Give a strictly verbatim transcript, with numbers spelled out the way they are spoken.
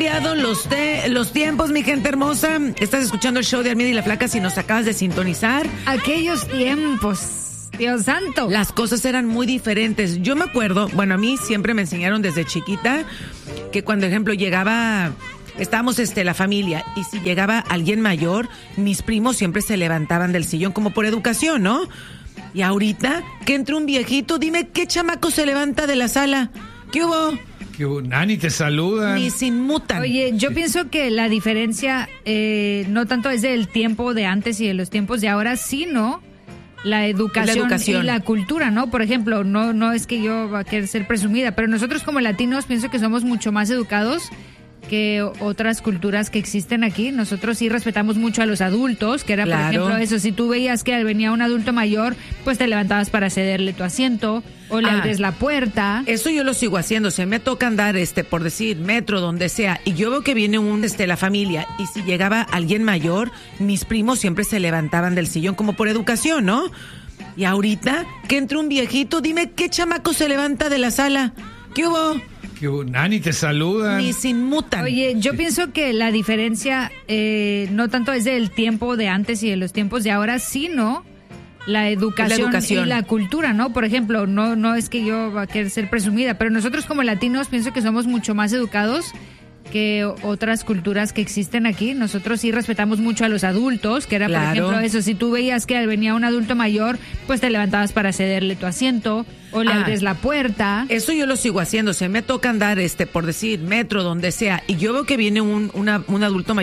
cambiado los, te- los tiempos, mi gente hermosa. Estás escuchando el show de Armida y la Flaca si nos acabas de sintonizar. Aquellos tiempos, Dios santo. Las cosas eran muy diferentes. Yo me acuerdo, bueno, a mí siempre me enseñaron desde chiquita que cuando, ejemplo, llegaba... Estábamos este, la familia, y si llegaba alguien mayor, mis primos siempre se levantaban del sillón como por educación, ¿no? Y ahorita, que entre un viejito, dime qué chamaco se levanta de la sala. ¿Qué hubo? ¿Qué hubo? Nani, te saludan. Ni se inmutan. Oye, yo pienso que la diferencia eh, no tanto es del tiempo de antes y de los tiempos de ahora, sino la educación, La educación. y la cultura, ¿no? Por ejemplo, no, no es que yo va a querer ser presumida, pero nosotros como latinos pienso que somos mucho más educados que otras culturas que existen aquí. Nosotros sí respetamos mucho a los adultos, que era, Claro. por ejemplo, eso, si tú veías que venía un adulto mayor, pues te levantabas para cederle tu asiento o le Ah. abres la puerta. Eso yo lo sigo haciendo. Se me toca andar, este, por decir, metro, donde sea, y yo veo que viene un, este, la familia, y si llegaba alguien mayor, mis primos siempre se levantaban del sillón como por educación, ¿no? Y ahorita, que entre un viejito, dime qué chamaco se levanta de la sala. ¿Qué hubo? ¿Qué hubo? Nani, te saludan. Ni se inmutan. Oye, yo pienso que la diferencia eh, no tanto es del tiempo de antes y de los tiempos de ahora, sino la educación, La educación. y la cultura, ¿no? Por ejemplo, no, no es que yo va a querer ser presumida, pero nosotros como latinos pienso que somos mucho más educados que otras culturas que existen aquí. Nosotros sí respetamos mucho a los adultos, que era, Claro. por ejemplo, eso, si tú veías que venía un adulto mayor, pues te levantabas para cederle tu asiento o le Ah. abres la puerta. Eso yo lo sigo haciendo. Se me toca andar, este, por decir, metro, donde sea, y yo veo que viene un, una- un adulto mayor.